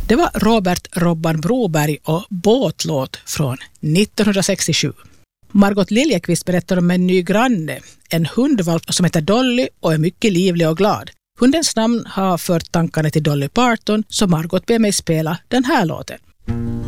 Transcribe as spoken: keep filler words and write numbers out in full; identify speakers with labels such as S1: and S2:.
S1: Det var Robert Robban Broberg och Båtlåt från nittonhundrasextiosju. Margot Liljekvist berättar om en ny granne, en hundvalp som heter Dolly och är mycket livlig och glad. Hundens namn har fört tankarna till Dolly Parton, så Margot ber mig spela den här låten.